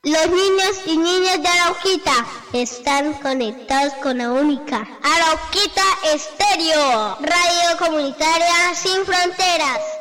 Los niños y niñas de Arauquita están conectados con la única Arauquita Estéreo, radio comunitaria sin fronteras.